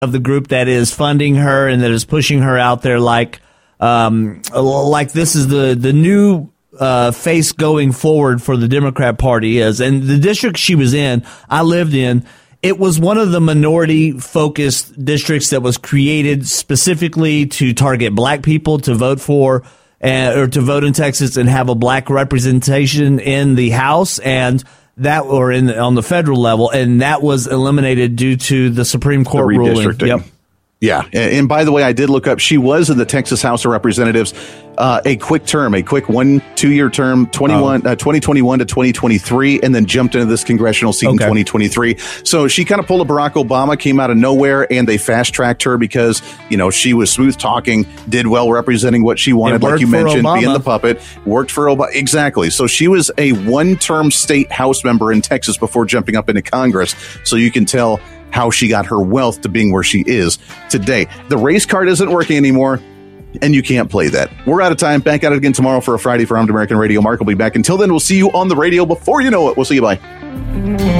of the group that is funding her and that is pushing her out there like this is the new face going forward for the Democrat Party is. And the district she was in, I lived in, it was one of the minority-focused districts that was created specifically to target black people to vote for or to vote in Texas and have a black representation in the House and that or on the federal level, and that was eliminated due to the Supreme Court ruling. Yep. Yeah. And by the way, I did look up. She was in the Texas House of Representatives a quick 2-year term, 2021 to 2023, and then jumped into this congressional seat in 2023. So she kind of pulled a Barack Obama, came out of nowhere, and they fast tracked her because, she was smooth talking, did well representing what she wanted, like you mentioned, being the puppet, worked for Obama. Exactly. So she was a one-term state House member in Texas before jumping up into Congress. So you can tell how she got her wealth to being where she is today. The race card isn't working anymore, and you can't play that. We're out of time. Back at it again tomorrow for a Friday for Armed American Radio. Mark will be back. Until then, we'll see you on the radio before you know it. We'll see you. Bye.